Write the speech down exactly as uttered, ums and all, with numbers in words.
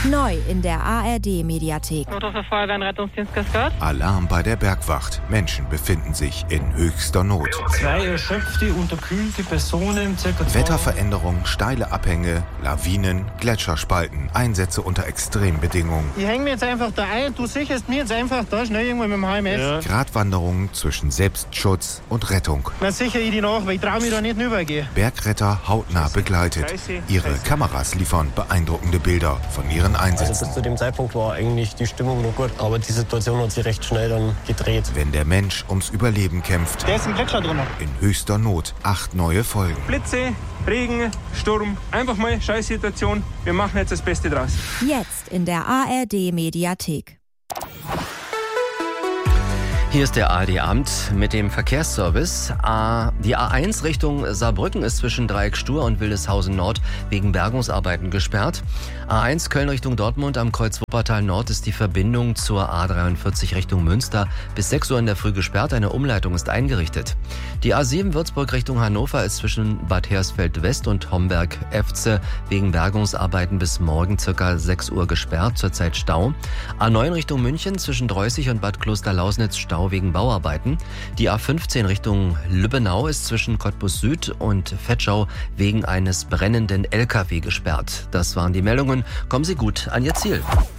Neu in der A R D-Mediathek. Notruf der Feuerwehr und Rettungsdienst Kaskad. Alarm bei der Bergwacht. Menschen befinden sich in höchster Not. Zwei erschöpfte, unterkühlte Personen, circa Wetterveränderung, steile Abhänge, Lawinen, Gletscherspalten, Einsätze unter Extrembedingungen. Ich hänge mir jetzt einfach da ein, du sicherst mir jetzt einfach da schnell irgendwo mit dem H M S. Ja. Gratwanderungen zwischen Selbstschutz und Rettung. Dann sichere ich die nach, weil ich traue mich da nicht rübergehen. Bergretter hautnah begleitet. Ihre Kameras liefern beeindruckende Bilder von ihren Also Einsätzen. bis zu dem Zeitpunkt war eigentlich die Stimmung noch gut, aber die Situation hat sich recht schnell dann gedreht. Wenn der Mensch ums Überleben kämpft, Der ist im Gletscher drin. in höchster Not. Acht neue Folgen. Blitze, Regen, Sturm, einfach mal Scheißsituation. Wir machen jetzt das Beste draus. Jetzt in der A R D-Mediathek. Hier ist der A R D-Abend mit dem Verkehrsservice. Die A eins Richtung Saarbrücken ist zwischen Dreieck Stur und Wildeshausen Nord wegen Bergungsarbeiten gesperrt. A eins Köln Richtung Dortmund am Kreuz Wuppertal Nord ist die Verbindung zur A dreiundvierzig Richtung Münster bis sechs Uhr in der Früh gesperrt. Eine Umleitung ist eingerichtet. Die A sieben Würzburg Richtung Hannover ist zwischen Bad Hersfeld West und Homberg-Efze wegen Bergungsarbeiten bis morgen ca. sechs Uhr gesperrt, zurzeit Stau. A neun Richtung München zwischen Dreußig und Bad Klosterlausnitz Stau wegen Bauarbeiten. Die A fünfzehn Richtung Lübbenau ist zwischen Cottbus Süd und Vetschau wegen eines brennenden L K W gesperrt. Das waren die Meldungen. Kommen Sie gut an Ihr Ziel.